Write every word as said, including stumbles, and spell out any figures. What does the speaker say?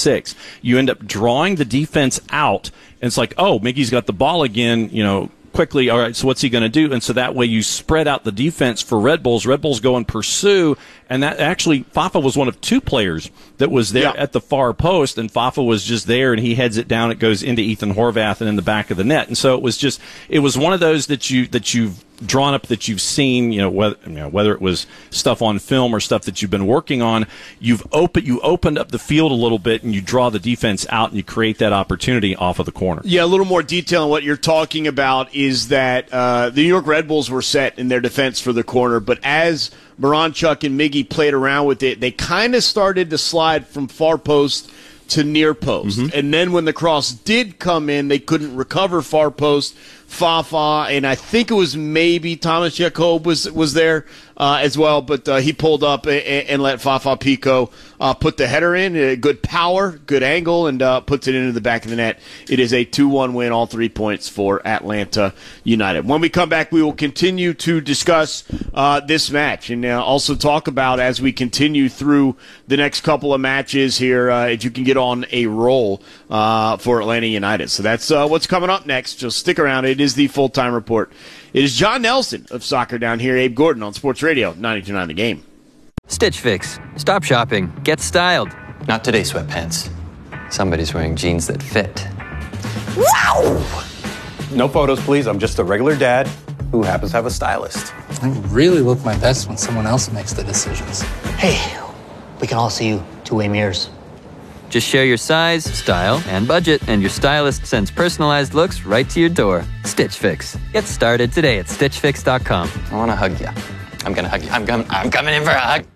six. You end up drawing the defense out, and it's like, oh, Miggy's got the ball again, you know, quickly. All right, so what's he going to do? And so that way you spread out the defense for Red Bulls. Red Bulls go and pursue, and that actually Fafa was one of two players that was there yeah. at the far post, and Fafa was just there, and he heads it down. It goes into Ethan Horvath and in the back of the net. And so it was just, it was one of those that you that you've drawn up, that you've seen, you know, whether you know, whether it was stuff on film or stuff that you've been working on. You've opened you opened up the field a little bit, and you draw the defense out, and you create that opportunity off of the corner. Yeah, a little more detail on what you're talking about is that uh, the New York Red Bulls were set in their defense for the corner, but as Moranchuk and Miggy played around with it, they kind of started to slide from far post to near post. Mm-hmm. And then when the cross did come in, they couldn't recover far post. Fafa, and I think it was maybe Thomas Jacob was was there uh, as well, but uh, he pulled up and, and let Fafa Pico uh, put the header in. Uh, good power, good angle, and uh, puts it into the back of the net. It is a two one win, all three points for Atlanta United. When we come back, we will continue to discuss uh, this match and uh, also talk about, as we continue through the next couple of matches here, uh, if you can get on a roll uh, for Atlanta United. So that's uh, what's coming up next. Just stick around. It is the Full-Time Report. It is John Nelson of Soccer Down Here, Abe Gordon on Sports Radio ninety-two point nine The Game. Stitch Fix. Stop shopping. Get styled. Not today, sweatpants. Somebody's wearing jeans that fit. Wow! No photos, please. I'm just a regular dad who happens to have a stylist. I really look my best when someone else makes the decisions. Hey, we can all see you two-way mirrors. Just share your size, style, and budget, and your stylist sends personalized looks right to your door. Stitch Fix. Get started today at stitch fix dot com. I want to hug you. I'm going to hug you. I'm, com- I'm coming in for a hug.